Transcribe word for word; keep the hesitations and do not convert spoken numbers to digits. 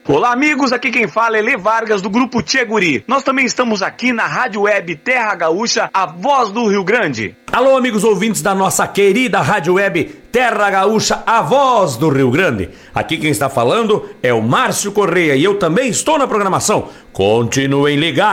Olá, amigos, aqui quem fala é Lê Vargas, do Grupo Tchê Guri. Nós também estamos aqui na Rádio Web Terra Gaúcha, a voz do Rio Grande. Alô, amigos ouvintes da nossa querida Rádio Web Terra Gaúcha, a voz do Rio Grande. Aqui quem está falando é o Márcio Correia e eu também estou na programação. Continuem ligados.